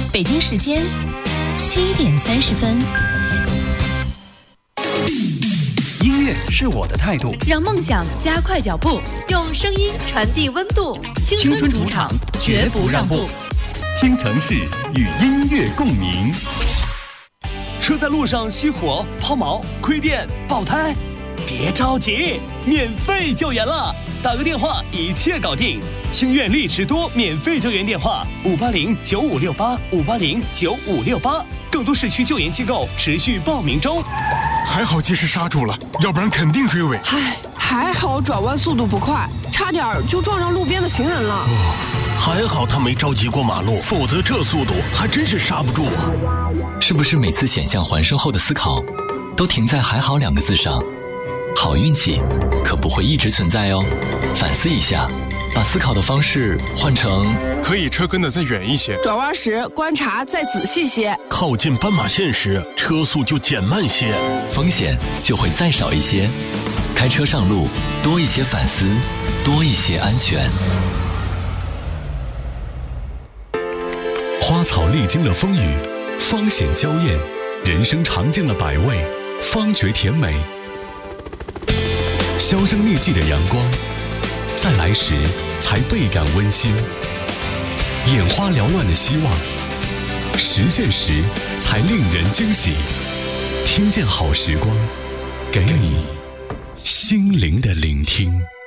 北京时间7:30。 音乐是我的态度， 让梦想加快脚步，用声音传递温度。青春主场，绝不让步。 京城市与音乐共鸣。车在路上熄火、抛锚、亏电、爆胎，别着急，免费救援了，打个电话一切搞定。清苑丽驰多免费救援电话5809568，5809568，更多市区救援机构持续报名中。 还好及时刹住了，要不然肯定追尾。 还好转弯速度不快，差点就撞上路边的行人了。 还好他没着急过马路，否则这速度还真是刹不住啊。 是不是每次险象环生后的思考都停在还好2个字上？好运气可不会一直存在哦，反思一下，把思考的方式换成可以车跟得再远一些， 转弯时观察再仔细些， 靠近斑马线时车速就减慢些， 风险就会再少一些。开车上路多一些反思，多一些安全。 花草历经了风雨，芳显娇艳；人生尝尽了百味，方觉甜美。销声匿迹的阳光，在来时才倍感温馨；眼花缭乱的希望，实现时才令人惊喜。听见好时光，给你心灵的聆听。